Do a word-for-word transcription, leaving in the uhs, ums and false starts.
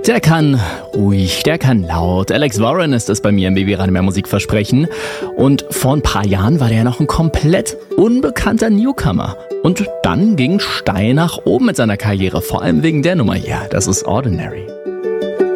Der kann ruhig, der kann laut. Alex Warren ist es bei mir im Baby Radio mehr Musikversprechen. Und vor ein paar Jahren war der ja noch ein komplett unbekannter Newcomer. Und dann ging steil nach oben mit seiner Karriere, vor allem wegen der Nummer hier. Das ist Ordinary.